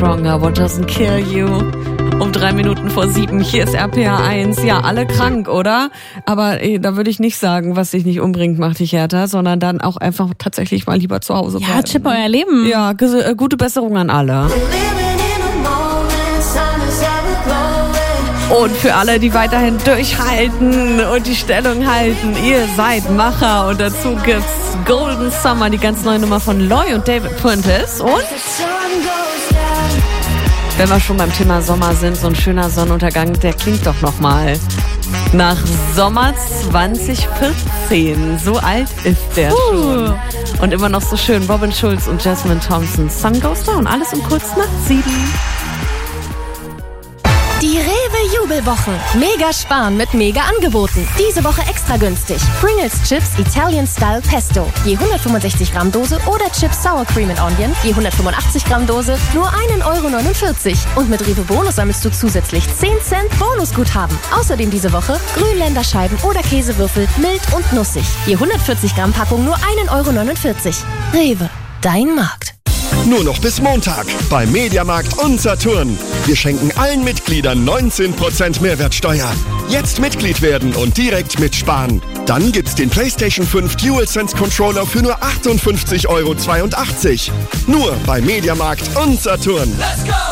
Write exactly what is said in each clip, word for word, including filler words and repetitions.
Stronger, What Doesn't Kill You. Um drei Minuten vor sieben. Hier ist R P R eins. Ja, alle krank, oder? Aber ey, da würde ich nicht sagen, was dich nicht umbringt, macht dich härter, sondern dann auch einfach tatsächlich mal lieber zu Hause bleiben. Ja, chip euer Leben. Ja, ges- gute Besserung an alle. Und für alle, die weiterhin durchhalten und die Stellung halten, ihr seid Macher. Und dazu gibt's Golden Summer, die ganz neue Nummer von Loy und David Fuentes. Und wenn wir schon beim Thema Sommer sind, so ein schöner Sonnenuntergang, der klingt doch nochmal nach Sommer zwanzig vierzehn. So alt ist der uh. schon. Und immer noch so schön. Robin Schulz und Jasmine Thompson. Sun Goes Down. Alles um kurz nach sieben. Die Rewe-Jubelwoche. Mega sparen mit Mega-Angeboten. Diese Woche extra günstig. Pringles Chips Italian Style Pesto. Je hundertfünfundsechzig Gramm Dose oder Chips Sour Cream and Onion. Je hundertfünfundachtzig Gramm Dose. Nur ein Euro neunundvierzig. Und mit Rewe Bonus sammelst du zusätzlich zehn Cent Bonusguthaben. Außerdem diese Woche Grünländerscheiben oder Käsewürfel mild und nussig. Je hundertvierzig Gramm Packung nur ein Euro neunundvierzig. Rewe. Dein Markt. Nur noch bis Montag bei Mediamarkt und Saturn. Wir schenken allen Mitgliedern neunzehn Prozent Mehrwertsteuer. Jetzt Mitglied werden und direkt mitsparen. Dann gibt's den PlayStation fünf DualSense Controller für nur achtundfünfzig Euro zweiundachtzig. Nur bei Mediamarkt und Saturn. Let's go!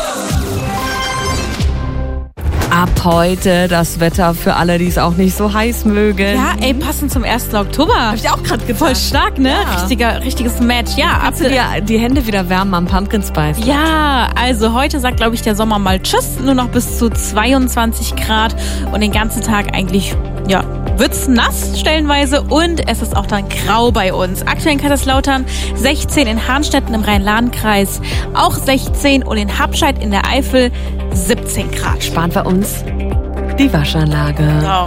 Ab heute das Wetter für alle, die es auch nicht so heiß mögen. Ja, ey, passend zum ersten Oktober. Hab ich auch gerade gedacht. Voll stark, ne? Ja. Richtiger, richtiges Match. Ja, Kannst du dir die Hände wieder wärmen am Pumpkin Spice? Ja, also heute sagt, glaube ich, der Sommer mal Tschüss. Nur noch bis zu zweiundzwanzig Grad und den ganzen Tag eigentlich, ja, wird's nass stellenweise und es ist auch dann grau bei uns. Aktuell in Kaiserslautern sechzehn, in Harnstetten im Rhein-Lahn-Kreis auch sechzehn und in Habscheid in der Eifel siebzehn Grad. Sparen wir uns die Waschanlage. Oh.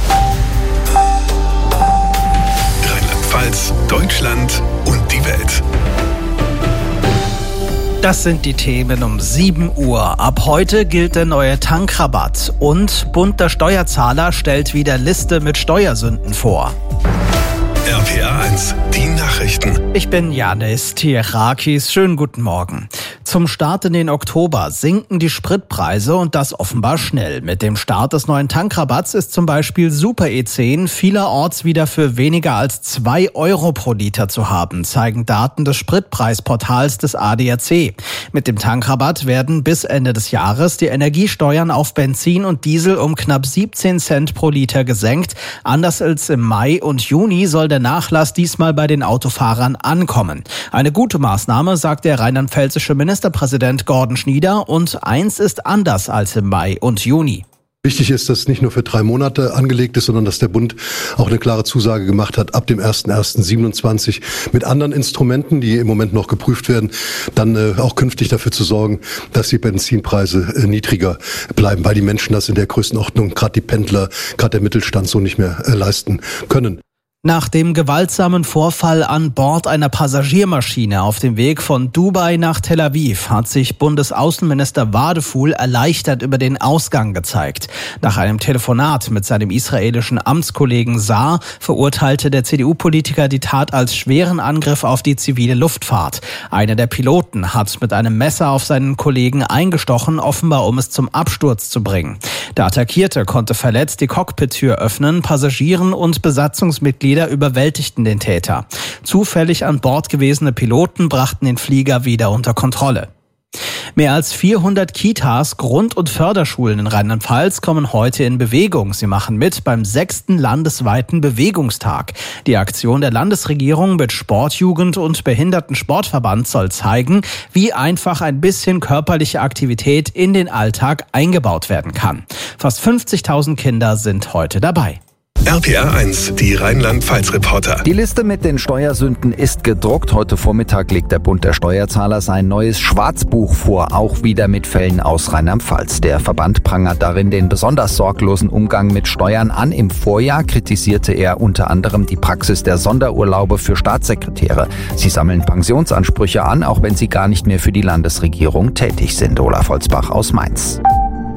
Rheinland-Pfalz, Deutschland und die Welt. Das sind die Themen um sieben Uhr. Ab heute gilt der neue Tankrabatt. Und Bund der Steuerzahler stellt wieder Liste mit Steuersünden vor. R P R eins, die Nachrichten. Ich bin Janis Tierakis. Schönen guten Morgen. Zum Start in den Oktober sinken die Spritpreise und das offenbar schnell. Mit dem Start des neuen Tankrabatts ist zum Beispiel Super E zehn vielerorts wieder für weniger als zwei Euro pro Liter zu haben, zeigen Daten des Spritpreisportals des A D A C. Mit dem Tankrabatt werden bis Ende des Jahres die Energiesteuern auf Benzin und Diesel um knapp siebzehn Cent pro Liter gesenkt. Anders als im Mai und Juni soll der Nachlass diesmal bei den Autofahrern ankommen. Eine gute Maßnahme, sagt der rheinland-pfälzische Ministerpräsident Gordon Schnieder. Und eins ist anders als im Mai und Juni. Wichtig ist, dass es nicht nur für drei Monate angelegt ist, sondern dass der Bund auch eine klare Zusage gemacht hat, ab dem ersten ersten siebenundzwanzig mit anderen Instrumenten, die im Moment noch geprüft werden, dann äh, auch künftig dafür zu sorgen, dass die Benzinpreise äh, niedriger bleiben, weil die Menschen das in der Größenordnung, gerade die Pendler, gerade der Mittelstand so nicht mehr äh, leisten können. Nach dem gewaltsamen Vorfall an Bord einer Passagiermaschine auf dem Weg von Dubai nach Tel Aviv hat sich Bundesaußenminister Wadefuhl erleichtert über den Ausgang gezeigt. Nach einem Telefonat mit seinem israelischen Amtskollegen Saar verurteilte der C D U-Politiker die Tat als schweren Angriff auf die zivile Luftfahrt. Einer der Piloten hat mit einem Messer auf seinen Kollegen eingestochen, offenbar um es zum Absturz zu bringen. Der Attackierte konnte verletzt die Cockpit-Tür öffnen, Passagieren und Besatzungsmitglieder überwältigten den Täter. Zufällig an Bord gewesene Piloten brachten den Flieger wieder unter Kontrolle. Mehr als vierhundert Kitas, Grund- und Förderschulen in Rheinland-Pfalz kommen heute in Bewegung. Sie machen mit beim sechsten landesweiten Bewegungstag. Die Aktion der Landesregierung mit Sportjugend und Behindertensportverband soll zeigen, wie einfach ein bisschen körperliche Aktivität in den Alltag eingebaut werden kann. Fast fünfzigtausend Kinder sind heute dabei. R P R eins, die Rheinland-Pfalz-Reporter. Die Liste mit den Steuersünden ist gedruckt. Heute Vormittag legt der Bund der Steuerzahler sein neues Schwarzbuch vor, auch wieder mit Fällen aus Rheinland-Pfalz. Der Verband prangert darin den besonders sorglosen Umgang mit Steuern an. Im Vorjahr kritisierte er unter anderem die Praxis der Sonderurlaube für Staatssekretäre. Sie sammeln Pensionsansprüche an, auch wenn sie gar nicht mehr für die Landesregierung tätig sind. Olaf Holzbach aus Mainz.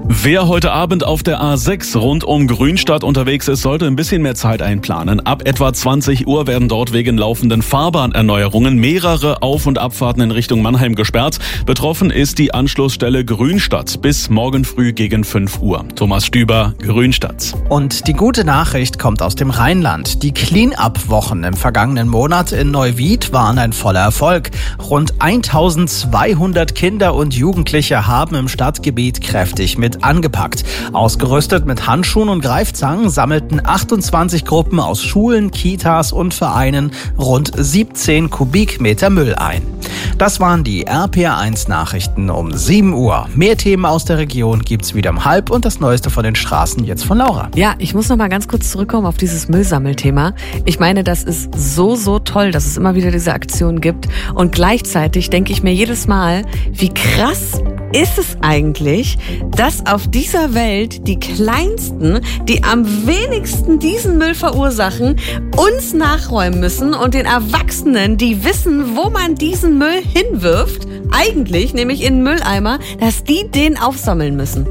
Wer heute Abend auf der A sechs rund um Grünstadt unterwegs ist, sollte ein bisschen mehr Zeit einplanen. Ab etwa zwanzig Uhr werden dort wegen laufenden Fahrbahnerneuerungen mehrere Auf- und Abfahrten in Richtung Mannheim gesperrt. Betroffen ist die Anschlussstelle Grünstadt bis morgen früh gegen fünf Uhr. Thomas Stüber, Grünstadt. Und die gute Nachricht kommt aus dem Rheinland. Die Clean-Up-Wochen im vergangenen Monat in Neuwied waren ein voller Erfolg. Rund eintausendzweihundert Kinder und Jugendliche haben im Stadtgebiet kräftig mit angepackt. Ausgerüstet mit Handschuhen und Greifzangen sammelten achtundzwanzig Gruppen aus Schulen, Kitas und Vereinen rund siebzehn Kubikmeter Müll ein. Das waren die R P R eins Nachrichten um sieben Uhr. Mehr Themen aus der Region gibt's wieder um halb und das Neueste von den Straßen jetzt von Laura. Ja, ich muss noch mal ganz kurz zurückkommen auf dieses Müllsammelthema. Ich meine, das ist so, so toll, dass es immer wieder diese Aktion gibt. Und gleichzeitig denke ich mir jedes Mal, wie krass ist es eigentlich, dass auf dieser Welt die Kleinsten, die am wenigsten diesen Müll verursachen, uns nachräumen müssen und den Erwachsenen, die wissen, wo man diesen Müll hinwirft, eigentlich, nämlich in den Mülleimer, dass die den aufsammeln müssen.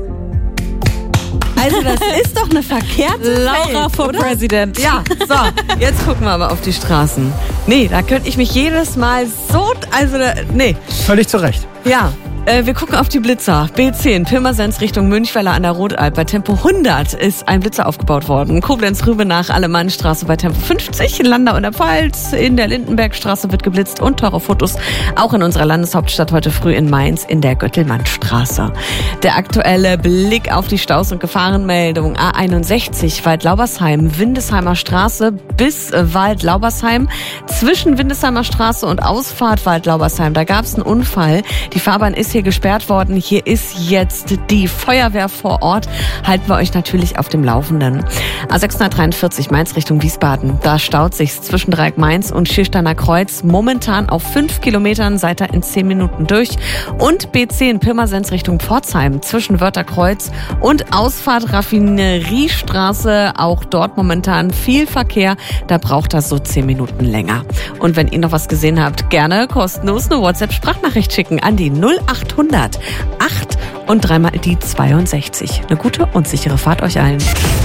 Also das ist doch eine verkehrte Laura Welt, for oder? President. Ja, so, jetzt gucken wir aber auf die Straßen. Nee, da könnte ich mich jedes Mal so, also, da, nee. Völlig zu Recht. Ja. Äh, wir gucken auf die Blitzer. B zehn, Pirmasens Richtung Münchweiler an der Rotalp. Bei Tempo hundert ist ein Blitzer aufgebaut worden. Koblenz-Rübenach, Alemannstraße bei Tempo fünfzig. Landau in der Pfalz, in der Lindenbergstraße wird geblitzt und teure Fotos auch in unserer Landeshauptstadt heute früh in Mainz in der Göttelmannstraße. Der aktuelle Blick auf die Staus- und Gefahrenmeldung A einundsechzig, Waldlaubersheim, Windesheimer Straße bis Waldlaubersheim. Zwischen Windesheimer Straße und Ausfahrt Waldlaubersheim, da gab es einen Unfall. Die Fahrbahn ist hier gesperrt worden. Hier ist jetzt die Feuerwehr vor Ort. Halten wir euch natürlich auf dem Laufenden. A sechshundertdreiundvierzig Mainz Richtung Wiesbaden. Da staut sich's zwischen Dreieck Mainz und Schiersteiner Kreuz. Momentan auf fünf Kilometern, seid ihr in zehn Minuten durch. Und B zehn Pirmasens Richtung Pforzheim zwischen Wörtherkreuz und Ausfahrt Raffineriestraße. Auch dort momentan viel Verkehr. Da braucht das so zehn Minuten länger. Und wenn ihr noch was gesehen habt, gerne kostenlos eine WhatsApp-Sprachnachricht schicken an die null acht hundert acht und dreimal die zweiundsechzig. Eine gute und sichere Fahrt euch allen.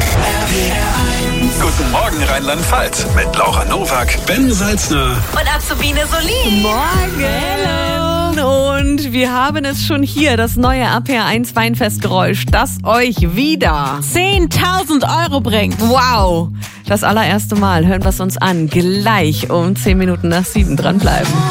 Guten Morgen Rheinland-Pfalz mit Laura Nowak, Ben Salzner Und Azubine Solin. Morgen. Und wir haben es schon hier, das neue R P R eins Weinfestgeräusch, das euch wieder zehntausend Euro bringt. Wow. Das allererste Mal hören wir es uns an. Gleich um zehn Minuten nach sieben dranbleiben.